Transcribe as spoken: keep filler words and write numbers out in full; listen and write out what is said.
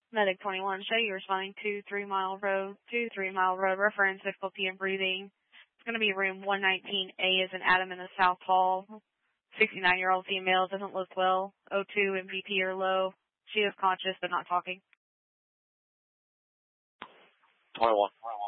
Medic twenty-one, show you responding to three Mile Road, to three Mile Road, reference difficulty in breathing. It's going to be room one nineteen A as in Adam in the South Hall. sixty-nine-year-old female, doesn't look well. O two M V P or low. She is conscious but not talking. twenty-one.